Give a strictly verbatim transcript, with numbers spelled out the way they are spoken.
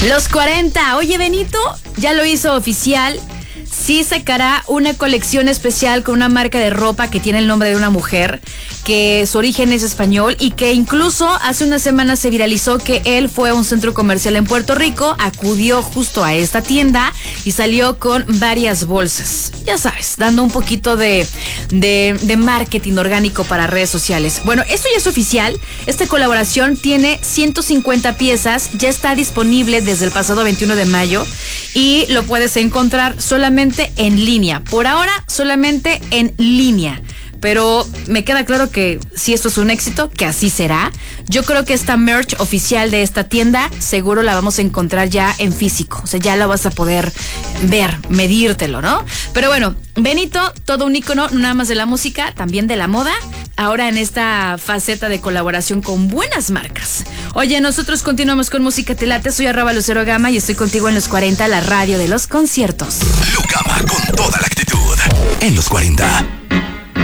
Los cuarenta. Oye, Benito ya lo hizo oficial. Sí sacará una colección especial con una marca de ropa que tiene el nombre de una mujer, que su origen es español y que incluso hace unas semanas se viralizó que él fue a un centro comercial en Puerto Rico, acudió justo a esta tienda y salió con varias bolsas. Ya sabes, dando un poquito de, de, de marketing orgánico para redes sociales. Bueno, esto ya es oficial. Esta colaboración tiene ciento cincuenta piezas, ya está disponible desde el pasado veintiuno de mayo y lo puedes encontrar solamente en línea. Por ahora, solamente en línea. Pero me queda claro que si esto es un éxito, que así será. Yo creo que esta merch oficial de esta tienda seguro la vamos a encontrar ya en físico. O sea, ya la vas a poder ver, medírtelo, ¿no? Pero bueno, Benito, todo un ícono, no nada más de la música, también de la moda. Ahora en esta faceta de colaboración con buenas marcas. Oye, nosotros continuamos con Música Te Late. Soy arroba Lucero Gama y estoy contigo en los cuarenta, la radio de los conciertos. Lu Gama con toda la actitud en los cuarenta.